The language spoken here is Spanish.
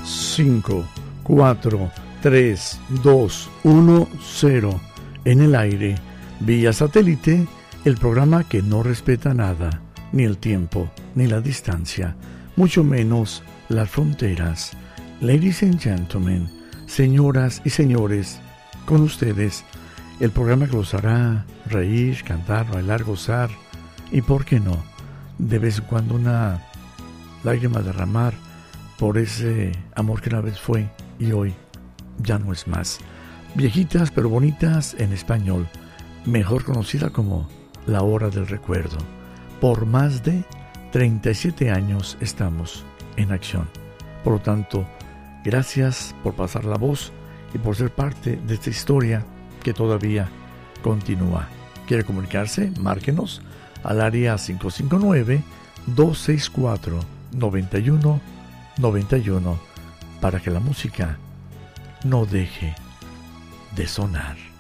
5, 4, 3, 2, 1, 0. En el aire, vía satélite, el programa que no respeta nada, ni el tiempo, ni la distancia, mucho menos las fronteras. Ladies and gentlemen, señoras y señores, con ustedes, el programa que los hará reír, cantar, bailar, gozar y, ¿por qué no?, de vez en cuando una lágrima derramar por ese amor que una vez fue y hoy ya no es más. Viejitas pero bonitas en español, mejor conocida como La Hora del Recuerdo. Por más de 37 años estamos en acción. Por lo tanto, gracias por pasar la voz y por ser parte de esta historia que todavía continúa. ¿Quiere comunicarse? Márquenos al área 559-264-9191 para que la música no deje de sonar.